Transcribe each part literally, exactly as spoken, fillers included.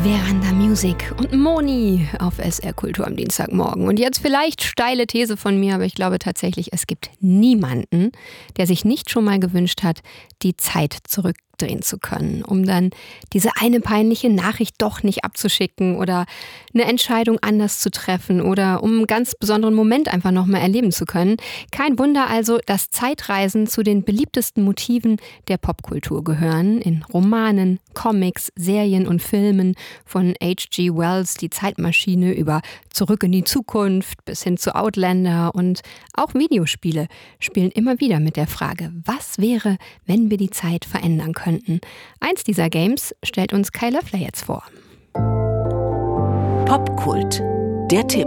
Veranda Music und Moni auf S R Kultur am Dienstagmorgen. Und jetzt vielleicht steile These von mir, aber ich glaube tatsächlich, es gibt niemanden, der sich nicht schon mal gewünscht hat, die Zeit zurückdrehen zu können, um dann diese eine peinliche Nachricht doch nicht abzuschicken oder eine Entscheidung anders zu treffen oder um einen ganz besonderen Moment einfach nochmal erleben zu können. Kein Wunder also, dass Zeitreisen zu den beliebtesten Motiven der Popkultur gehören. In Romanen, Comics, Serien und Filmen, von H G Wells Die Zeitmaschine über Zurück in die Zukunft bis hin zu Outlander, und auch Videospiele spielen immer wieder mit der Frage, was wäre, wenn wir die Zeit verändern könnten. Eins dieser Games stellt uns Kai Löffler jetzt vor. Popkult, der Tipp.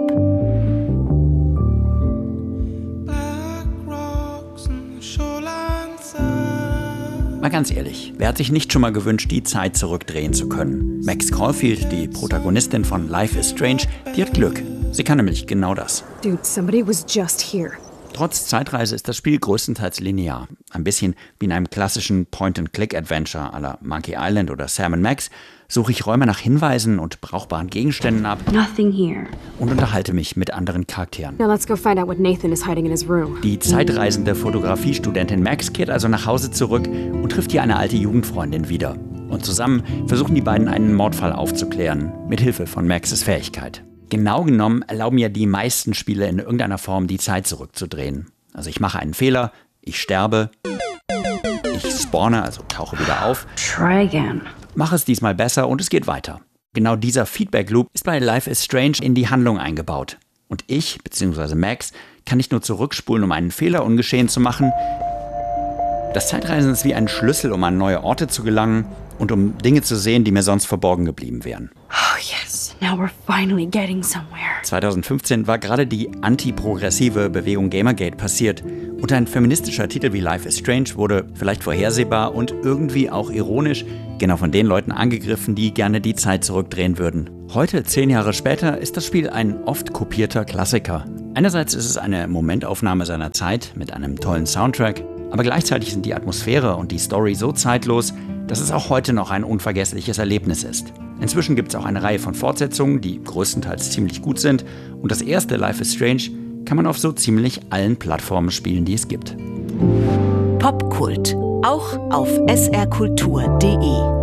Mal ganz ehrlich, wer hat sich nicht schon mal gewünscht, die Zeit zurückdrehen zu können? Max Caulfield, die Protagonistin von Life is Strange, die hat Glück. Sie kann nämlich genau das. Dude, somebody was just here. Trotz Zeitreise ist das Spiel größtenteils linear. Ein bisschen wie in einem klassischen Point-and-Click-Adventure à la Monkey Island oder Sam and Max suche ich Räume nach Hinweisen und brauchbaren Gegenständen ab. Nothing here. Und unterhalte mich mit anderen Charakteren. Now let's go find out what Nathan is hiding in his room. Die zeitreisende Fotografiestudentin Max kehrt also nach Hause zurück und trifft hier eine alte Jugendfreundin wieder. Und zusammen versuchen die beiden einen Mordfall aufzuklären, mit Hilfe von Maxes Fähigkeit. Genau genommen erlauben ja die meisten Spiele in irgendeiner Form, die Zeit zurückzudrehen. Also ich mache einen Fehler, ich sterbe, ich spawne, also tauche wieder auf. Try again. Mache es diesmal besser und es geht weiter. Genau dieser Feedback-Loop ist bei Life is Strange in die Handlung eingebaut. Und ich, bzw. Max, kann nicht nur zurückspulen, um einen Fehler ungeschehen zu machen. Das Zeitreisen ist wie ein Schlüssel, um an neue Orte zu gelangen und um Dinge zu sehen, die mir sonst verborgen geblieben wären. Oh yes, now we're finally getting somewhere. zwanzig fünfzehn war gerade die antiprogressive Bewegung Gamergate passiert und ein feministischer Titel wie Life is Strange wurde vielleicht vorhersehbar und irgendwie auch ironisch genau von den Leuten angegriffen, die gerne die Zeit zurückdrehen würden. Heute, zehn Jahre später, ist das Spiel ein oft kopierter Klassiker. Einerseits ist es eine Momentaufnahme seiner Zeit mit einem tollen Soundtrack, aber gleichzeitig sind die Atmosphäre und die Story so zeitlos, dass es auch heute noch ein unvergessliches Erlebnis ist. Inzwischen gibt es auch eine Reihe von Fortsetzungen, die größtenteils ziemlich gut sind, und das erste Life is Strange kann man auf so ziemlich allen Plattformen spielen, die es gibt. Popkult, auch auf s r kultur punkt d e.